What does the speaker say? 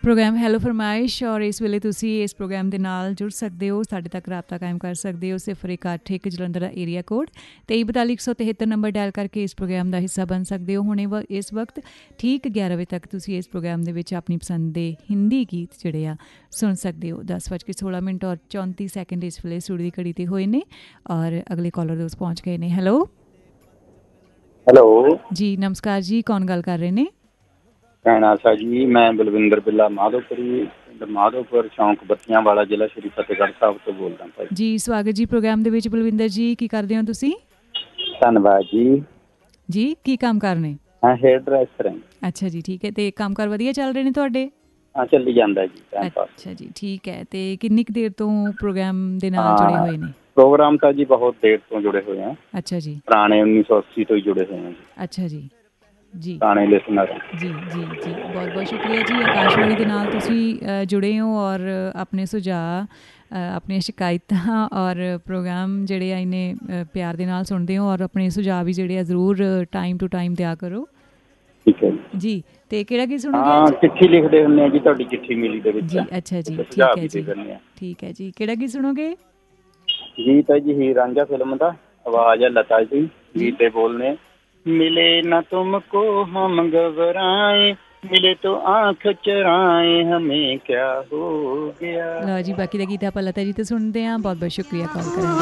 Programme hello ਫਰਮਾਇਸ਼ ਔਰ ਇਸ ਵੇਲੇ ਤੁਸੀਂ ਇਸ ਪ੍ਰੋਗਰਾਮ ਦੇ ਨਾਲ ਜੁੜ ਸਕਦੇ ਹੋ, ਸਾਡੇ ਤੱਕ ਰਾਬਤਾ ਕਾਇਮ ਕਰ ਸਕਦੇ ਹੋ। 061 ਜਲੰਧਰ ਦਾ ਏਰੀਆ ਕੋਡ 2342 ਨੰਬਰ ਡਾਇਲ ਕਰਕੇ ਇਸ ਪ੍ਰੋਗਰਾਮ ਦਾ ਹਿੱਸਾ ਬਣ ਸਕਦੇ ਹੋ। ਹੁਣੇ ਇਸ ਵਕਤ ਠੀਕ 11 ਵਜੇ ਤੱਕ ਤੁਸੀਂ ਇਸ ਪ੍ਰੋਗਰਾਮ ਦੇ ਵਿੱਚ ਆਪਣੀ ਪਸੰਦ ਦੇ ਹਿੰਦੀ ਗੀਤ ਜਿਹੜੇ ਆ ਸੁਣ ਸਕਦੇ ਹੋ। 10:16 ਔਰ 34 ਸੈਕਿੰਡ ਇਸ ਵੇਲੇ ਸੂਰਜ ਦੀ ਘੜੀ 'ਤੇ ਹੋਏ ਨੇ ਔਰ ਅਗਲੇ ਕਾਲਰ ਦੋਸਤ ਪਹੁੰਚ ਗਏ ਨੇ। ਹੈਲੋ ਜੀ, ਨਮਸਕਾਰ ਜੀ, ਕੌਣ ਗੱਲ ਕਰ ਰਹੇ ਨੇ? ਕਹਿਣਾ ਸਾ ਜੀ, ਮੈਂ ਬਲਵਿੰਦਰ ਬਿੱਲਾ ਮਾਧੋਪੁਰੀ, ਮਾਧੋਪੁਰ ਚੌਂਕ, ਬੱਤੀਆਂ ਵਾਲਾ, ਜ਼ਿਲ੍ਹਾ ਸ਼੍ਰੀ ਫਤਿਹਗੜ੍ਹ ਸਾਹਿਬ ਤੋਂ ਬੋਲਦਾ ਭਾਈ ਜੀ। ਸਵਾਗਤ ਜੀ ਪ੍ਰੋਗਰਾਮ ਦੇ ਵਿੱਚ ਬਲਵਿੰਦਰ ਜੀ। ਕੀ ਕਰਦੇ ਹੋ ਤੁਸੀਂ? ਧੰਨਵਾਦ ਜੀ। ਜੀ ਕੀ ਕੰਮ ਕਰਨੇ? ਹਾਂ, ਹੇਅਰ ਡਰੈਸਰ ਹਾਂ। ਅੱਛਾ ਜੀ, ਠੀਕ ਹੈ। ਤੇ ਕੰਮ ਕਾਰ ਵਧੀਆ ਚੱਲ ਰਹੇ ਨੇ ਤੁਹਾਡੇ? ਹਾਂ, ਚੱਲੀ ਜਾਂਦਾ ਜੀ। ਅੱਛਾ ਜੀ, ਠੀਕ ਹੈ। ਤੇ ਕਿੰਨੀ ਕੁ ਦੇਰ ਤੋਂ ਪ੍ਰੋਗਰਾਮ ਦੇ ਨਾਲ ਜੁੜੇ ਹੋਏ ਨੇ? ਪ੍ਰੋਗਰਾਮ ਤਾਂ ਜੀ ਬਹੁਤ ਦੇਰ ਤੋਂ ਜੁੜੇ ਹੋਏ ਆ। ਅੱਛਾ ਜੀ। ਪੁਰਾਣੇ 1980 ਤੋਂ ਹੀ ਜੁੜੇ ਹੋਏ ਆ ਜੀ। ਅੱਛਾ ਜੀ, ਜੀ ਪੁਰਾਣੇ ਲਿਸਨਰ। ਜੀ ਜੀ ਜੀ, ਬਹੁਤ ਬਹੁਤ ਸ਼ੁਕਰੀਆ ਜੀ। ਆਕਾਸ਼ਵਾਣੀ ਦੇ ਨਾਲ ਤੁਸੀਂ ਜੁੜੇ ਹੋ ਔਰ ਆਪਣੇ ਸੁਝਾਅ, ਆਪਣੀਆਂ ਸ਼ਿਕਾਇਤਾਂ ਔਰ ਪ੍ਰੋਗਰਾਮ ਜਿਹੜੇ ਆ ਇੰਨੇ ਪਿਆਰ ਦੇ ਨਾਲ ਸੁਣਦੇ ਹੋ ਔਰ ਆਪਣੇ ਸੁਝਾਅ ਵੀ ਜਿਹੜੇ ਆ ਜ਼ਰੂਰ ਟਾਈਮ ਟੂ ਟਾਈਮ ਦਿਆ ਕਰੋ। ਠੀਕ ਹੈ ਜੀ। ਤੇ ਕਿਹੜਾ ਗੀਤ ਸੁਣੋਗੇ? ਹਾਂ, ਚਿੱਠੀ ਲਿਖਦੇ ਹੁੰਦੇ ਆ ਜੀ, ਤੁਹਾਡੀ ਚਿੱਠੀ ਮਿਲੀ ਦੇ ਵਿੱਚ। ਜੀ ਅੱਛਾ ਜੀ, ਠੀਕ ਹੈ ਜੀ, ਠੀਕ ਹੈ ਜੀ। ਕਿਹੜਾ ਗੀਤ ਸੁਣੋਗੇ? ਗੀਤ ਹੈ ਜੀ ਹੀਰ ਰਾਂਝਾ ਫਿਲਮ ਦਾ, ਆਵਾਜ਼ ਹੈ ਲਤਾ ਜੀ, ਗੀਤ ਦੇ ਬੋਲਨੇ ਮਿਲੇ ਨਾ ਤੁਮਕੋ ਹਮ ਘਬਰਾਏ, ਮਿਲੇ ਤੋ ਆਂਖ ਚਰਾਏ, ਹਮੇ ਕਿਆ ਹੋ ਗਿਆ। ਲਓ ਜੀ, ਬਾਕੀ ਦਾ ਗੀਤ ਆਪਾਂ ਲਤਾ ਜੀ ਤੇ ਸੁਣਦੇ ਹਾਂ। ਬਹੁਤ ਬਹੁਤ ਸ਼ੁਕਰੀਆ ਕਾਲ ਕਰਨ ਦਾ।